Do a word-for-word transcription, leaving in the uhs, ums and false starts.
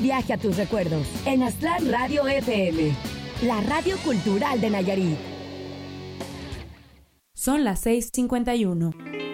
Viaje a tus recuerdos en Aztlán Radio F M, la radio cultural de Nayarit. Son las seis cincuenta y uno.